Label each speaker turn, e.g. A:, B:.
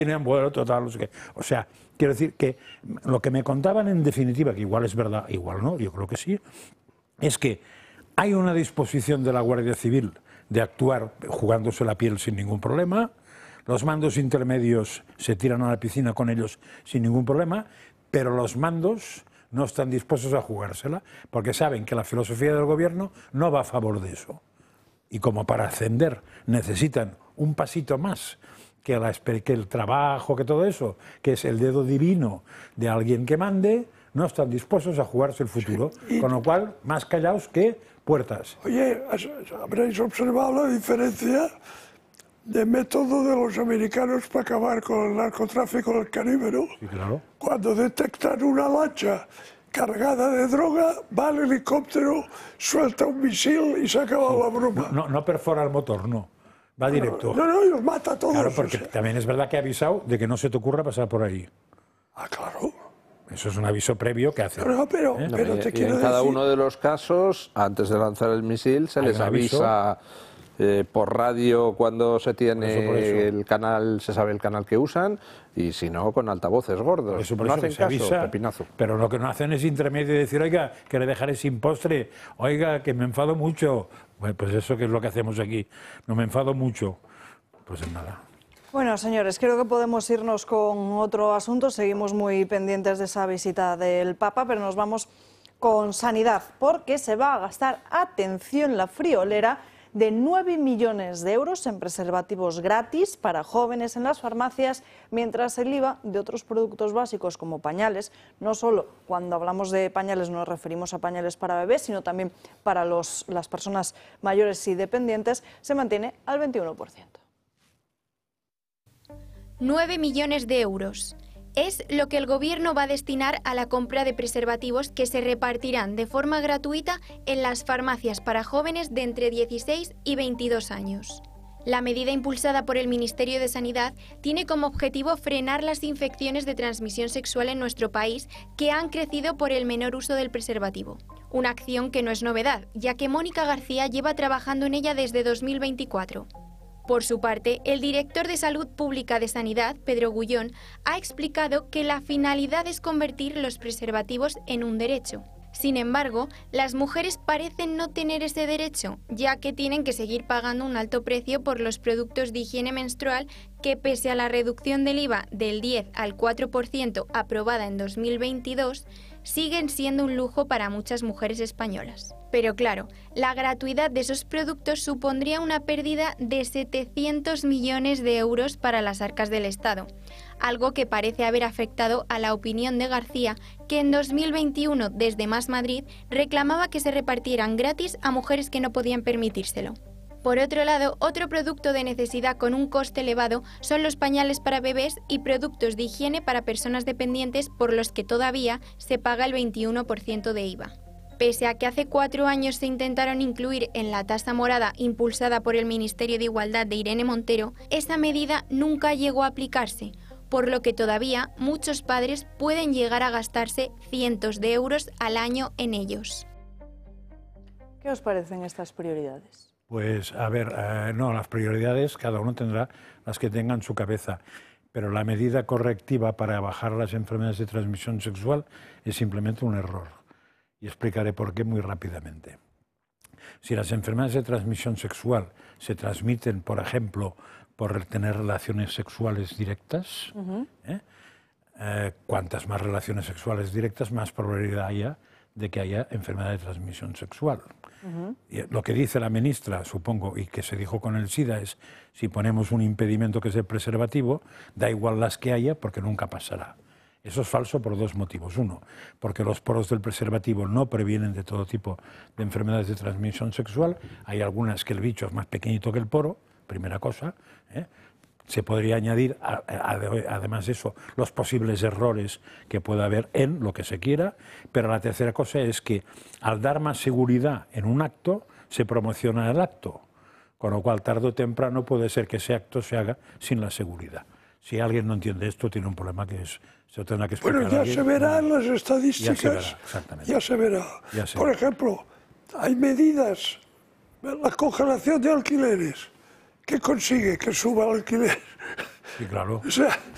A: Bueno, total, o sea, quiero decir que lo que me contaban en definitiva, que igual es verdad, igual no, yo creo que sí, es que hay una disposición de la Guardia Civil de actuar jugándose la piel sin ningún problema, los mandos intermedios se tiran a la piscina con ellos sin ningún problema, pero los mandos no están dispuestos a jugársela porque saben que la filosofía del gobierno no va a favor de eso. Y como para ascender necesitan un pasito más que el trabajo, que todo eso, que es el dedo divino de alguien que mande, no están dispuestos a jugarse el futuro, sí, con lo cual, más callados que puertas.
B: Oye, habréis observado la diferencia de método de los americanos para acabar con el narcotráfico del Caribe, ¿no?
A: Sí, claro.
B: Cuando detectan una lancha cargada de droga, va el helicóptero, suelta un misil y se acaba la broma.
A: No perfora el motor, no. Va directo.
B: No, y los mata a todos.
A: Claro, porque también es verdad que he avisado de que no se te ocurra pasar por ahí.
B: Ah, claro.
A: Eso es un aviso previo que hace.
B: Pero te quiero
C: en cada
B: decir...
C: uno de los casos, antes de lanzar el misil, se les avisa por radio cuando se tiene el canal, se sabe el canal que usan, y si no, con altavoces gordos.
A: Por
C: no
A: eso
C: hacen
A: se avisa,
C: caso, pepinazo.
A: Pero lo que no hacen es intermedio y decir, oiga, que le dejaré sin postre, oiga, que me enfado mucho. Bueno, pues eso que es lo que hacemos aquí. No me enfado mucho. Pues en nada.
D: Bueno, señores, creo que podemos irnos con otro asunto. Seguimos muy pendientes de esa visita del Papa, pero nos vamos con sanidad, porque se va a gastar, atención, la friolera, de 9 millones de euros en preservativos gratis para jóvenes en las farmacias, mientras el IVA de otros productos básicos como pañales, no solo cuando hablamos de pañales nos referimos a pañales para bebés, sino también para las personas mayores y dependientes, se mantiene al 21%.
E: 9 millones de euros. Es lo que el Gobierno va a destinar a la compra de preservativos que se repartirán de forma gratuita en las farmacias para jóvenes de entre 16 y 22 años. La medida impulsada por el Ministerio de Sanidad tiene como objetivo frenar las infecciones de transmisión sexual en nuestro país que han crecido por el menor uso del preservativo. Una acción que no es novedad, ya que Mónica García lleva trabajando en ella desde 2024. Por su parte, el director de Salud Pública de Sanidad, Pedro Gullón, ha explicado que la finalidad es convertir los preservativos en un derecho. Sin embargo, las mujeres parecen no tener ese derecho, ya que tienen que seguir pagando un alto precio por los productos de higiene menstrual que, pese a la reducción del IVA del 10 al 4% aprobada en 2022, siguen siendo un lujo para muchas mujeres españolas. Pero claro, la gratuidad de esos productos supondría una pérdida de 700 millones de euros para las arcas del Estado, algo que parece haber afectado a la opinión de García, que en 2021 desde Más Madrid reclamaba que se repartieran gratis a mujeres que no podían permitírselo. Por otro lado, otro producto de necesidad con un coste elevado son los pañales para bebés y productos de higiene para personas dependientes por los que todavía se paga el 21% de IVA. Pese a que hace 4 años se intentaron incluir en la tasa morada impulsada por el Ministerio de Igualdad de Irene Montero, esa medida nunca llegó a aplicarse, por lo que todavía muchos padres pueden llegar a gastarse cientos de euros al año en ellos.
D: ¿Qué os parecen estas prioridades?
A: Pues, a ver, no, las prioridades cada uno tendrá las que tenga en su cabeza, pero la medida correctiva para bajar las enfermedades de transmisión sexual es simplemente un error. Y explicaré por qué muy rápidamente. Si las enfermedades de transmisión sexual se transmiten, por ejemplo, por tener relaciones sexuales directas, cuantas más relaciones sexuales directas, más probabilidad haya de que haya enfermedad de transmisión sexual. Y lo que dice la ministra, supongo, y que se dijo con el SIDA, es si ponemos un impedimento que es el preservativo, da igual las que haya porque nunca pasará. Eso es falso por 2 motivos. Uno, porque los poros del preservativo no previenen de todo tipo de enfermedades de transmisión sexual. Hay algunas que el bicho es más pequeñito que el poro, primera cosa. Se podría añadir, además de eso, los posibles errores que pueda haber en lo que se quiera, pero la tercera cosa es que al dar más seguridad en un acto, se promociona el acto, con lo cual tarde o temprano puede ser que ese acto se haga sin la seguridad. Si alguien no entiende esto, tiene un problema que se tendrá que explicar.
B: Bueno, ya se verá en las estadísticas.
A: Ya se verá, exactamente.
B: Ya se verá. Por ejemplo, hay medidas, la congelación de alquileres. ¿Qué consigue? Que suba el alquiler.
A: Sí, claro.
B: O sea,